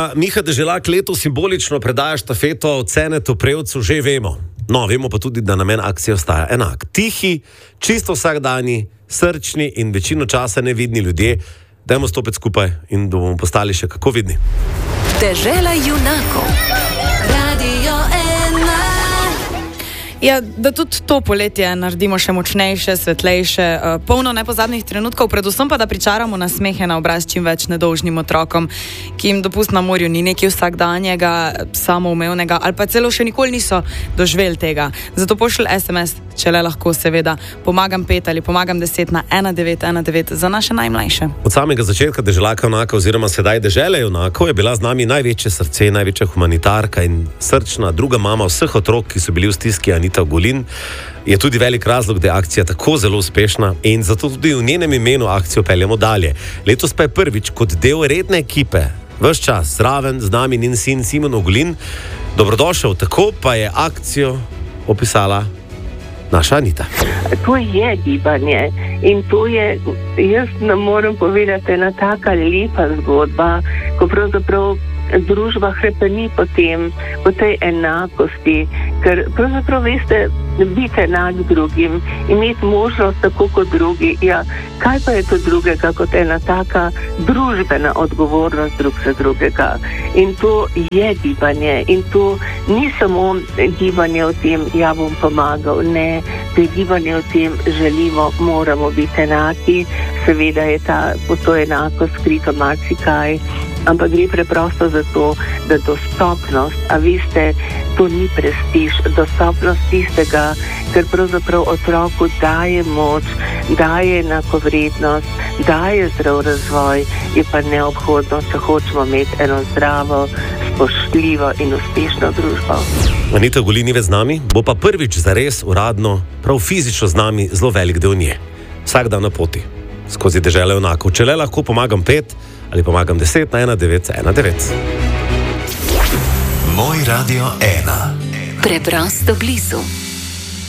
da Miha Deželak letos simbolično predaja štafeto Cenetu Prevcu, že vemo. No, vemo pa tudi, da namen akcije ostaja enak. Tihi, čisto vsakdani, srčni in večino časa nevidni ljudje. Dajmo stopiti skupaj in da bomo postali še kako vidni. Dežela junakov. Radio 1. Ja, da tudi to poletje naredimo še močnejše, svetlejše, polno nepozabnih trenutkov, predvsem pa da pričaramo nasmehe na obraz čim več nedolžnim otrokom, ki jim dopust na morju ni nekaj vsakdanjega, samoumevnega ali pa celo še nikoli niso doživeli tega. Zato pošlji SMS, če le lahko seveda, pomagam 5 ali pomagam 10 na 1919 za naše najmlajše. Od samega začetka Deželaka junaka oziroma sedaj Dežele junakov je bila z nami največje srce, največja humanitarka in srčna druga mama vseh otrok, ki so bili v stiski. Anita Ogulin je tudi velik razlog, da je akcija tako zelo uspešna in zato tudi v njenem imenu akcijo peljemo dalje. Letos pa je prvič kot del redne ekipe ves čas zraven z nami njen sin Simon Ogulin. Dobrodošel, tako pa je akcijo opisala naša Anita. To je gibanje in to je, jaz ne morem povedati, ena taka lepa zgodba, ko pravzaprav družba hrepeni po tej enakosti, ker pravzaprav veste, biti enak drugim, imeti možnost tako kot drugi, ja, kaj pa je to drugega kot ena taka družbena odgovornost drug za drugega. In to je gibanje in to ni samo gibanje o tem, ja bom pomagal, ne, to je gibanje o tem, želimo, moramo biti enaki, seveda je to enako skrito marsikaj, ampak gre preprosto za to, da dostopnost, a veste, to ni prestiž, dostopnost tistega, ker pravzaprav otroku daje moč, daje enakovrednost, daje zdrav razvoj, je pa neobhodno, če hočemo imeti eno zdravo, spoštljivo in uspešno družbo. Anita Ogulin ni več z nami, bo pa prvič zares uradno, prav fizično z nami zelo velik del nje. Vsak dan na poti, skozi Dežele junakov. Če le lahko pomagam 5 ali pomagam 10 na 1919. Moj Radio 1. Preprosto blizu.